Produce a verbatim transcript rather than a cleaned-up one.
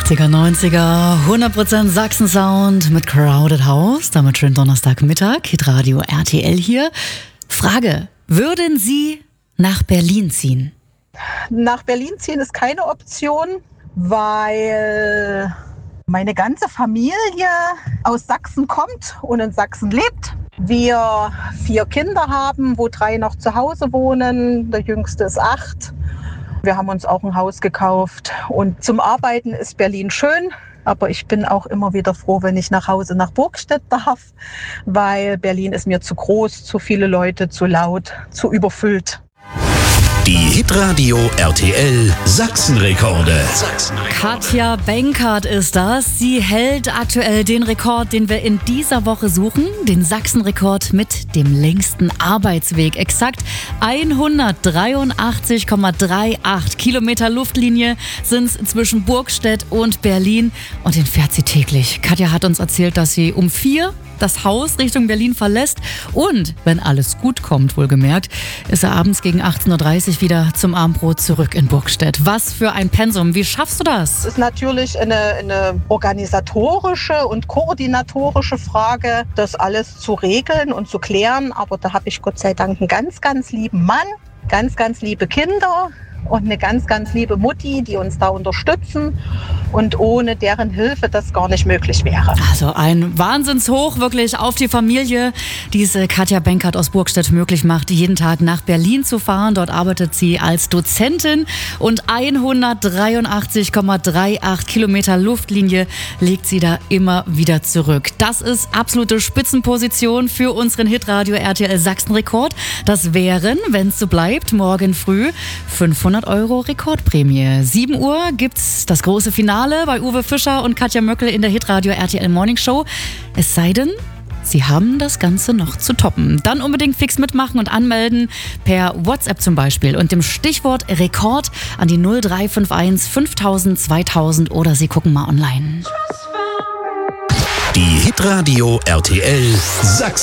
achtziger, neunziger, hundert Prozent Sachsen-Sound mit Crowded House. Damit schönen Donnerstagmittag, Hitradio R T L hier. Frage, würden Sie nach Berlin ziehen? Nach Berlin ziehen ist keine Option, weil meine ganze Familie aus Sachsen kommt und in Sachsen lebt. Wir vier Kinder haben, wo drei noch zu Hause wohnen. Der jüngste ist acht. Wir haben uns auch ein Haus gekauft. Und zum Arbeiten ist Berlin schön. Aber ich bin auch immer wieder froh, wenn ich nach Hause nach Burgstedt darf, weil Berlin ist mir zu groß, zu viele Leute, zu laut, zu überfüllt. Die Hitradio R T L Sachsenrekorde. Katja Benkert ist das. Sie hält aktuell den Rekord, den wir in dieser Woche suchen. Den Sachsenrekord mit dem längsten Arbeitsweg. Exakt hundertdreiundachtzig Komma achtunddreißig Kilometer Luftlinie sind es zwischen Burgstedt und Berlin. Und den fährt sie täglich. Katja hat uns erzählt, dass sie um vier das Haus Richtung Berlin verlässt und, wenn alles gut kommt, wohlgemerkt, ist er abends gegen achtzehn Uhr dreißig wieder zum Abendbrot zurück in Burgstedt. Was für ein Pensum. Wie schaffst du das? Es ist natürlich eine, eine organisatorische und koordinatorische Frage, das alles zu regeln und zu klären. Aber da habe ich Gott sei Dank einen ganz, ganz lieben Mann, ganz, ganz liebe Kinder und eine ganz, ganz liebe Mutti, die uns da unterstützen und ohne deren Hilfe das gar nicht möglich wäre. Also ein Wahnsinnshoch wirklich auf die Familie, die es Katja Benkert aus Burgstedt möglich macht, jeden Tag nach Berlin zu fahren. Dort arbeitet sie als Dozentin und hundertdreiundachtzig Komma achtunddreißig Kilometer Luftlinie legt sie da immer wieder zurück. Das ist absolute Spitzenposition für unseren Hitradio R T L Sachsenrekord. Das wären, wenn es so bleibt, morgen früh fünfhundert Euro Rekordprämie. sieben Uhr gibt's das große Finale bei Uwe Fischer und Katja Möckel in der Hitradio R T L Morning Show. Es sei denn, Sie haben das Ganze noch zu toppen. Dann unbedingt fix mitmachen und anmelden per WhatsApp zum Beispiel und dem Stichwort Rekord an die null drei fünf eins fünftausend zweitausend oder Sie gucken mal online. Die Hitradio R T L Sachsen.